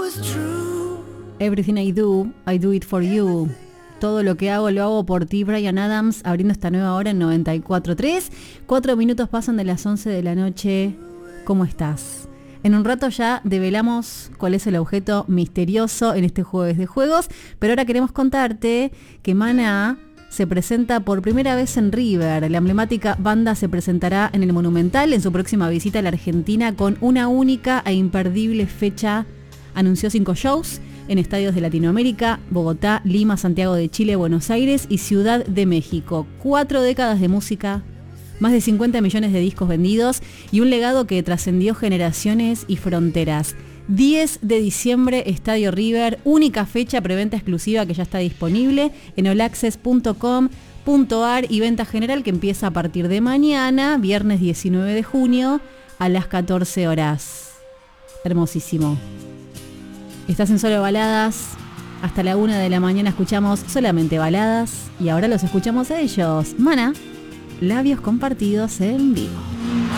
Everything I do it for you. Todo lo que hago, lo hago por ti, Bryan Adams, abriendo esta nueva hora en 94.3. 4 minutos pasan de las 11 de la noche. ¿Cómo estás? En un rato ya develamos cuál es el objeto misterioso en este jueves de juegos, pero ahora queremos contarte que Maná se presenta por primera vez en River. La emblemática banda se presentará en el Monumental en su próxima visita a la Argentina con una única e imperdible fecha. Anunció 5 shows en estadios de Latinoamérica, Bogotá, Lima, Santiago de Chile, Buenos Aires y Ciudad de México. 4 décadas de música, más de 50 millones de discos vendidos y un legado que trascendió generaciones y fronteras. 10 de diciembre, Estadio River, única fecha, preventa exclusiva que ya está disponible en olaccess.com.ar y venta general que empieza a partir de mañana, viernes 19 de junio, a las 14 horas. Hermosísimo. Estás en Solo Baladas, hasta la 1 de la mañana escuchamos solamente baladas y ahora los escuchamos a ellos. Maná, labios compartidos en vivo.